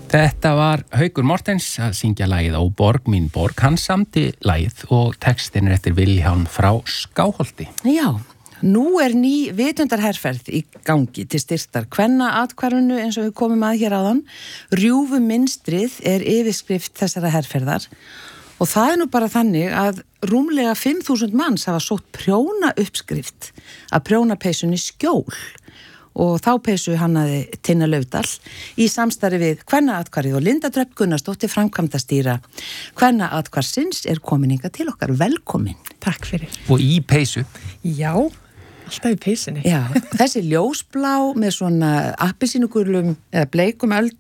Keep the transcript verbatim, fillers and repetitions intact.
Þetta var Haukur Mortens að syngja lagið Ó borg mín borg. Hann samdi lagið og textin er eftir Vilhjálm frá Skáholti. Já, nú er ný vitundarherferð í gangi til styrktar kvennaathvarfinu eins og við komum að hér áðan. Rjúfuminstrið er yfirskrift þessara herferðar og það er nú bara þannig að rúmlega fimm þúsund manns hafa sótt prjóna uppskrift að prjónapeysunni Skjól. Og þá peysu hannaði Tinna Laufdal í samstarfi við Kvennaathvarfið og Linda Dröfn Gunnarsdóttir framkvæmdastýra Kvennaathvarfsins er komin hingað til okkar. Velkomin. Takk fyrir. Og í peysu. Já, alltaf í peysunni. Já, þessi ljósblá með svona appelsínugulum eða bleikum öld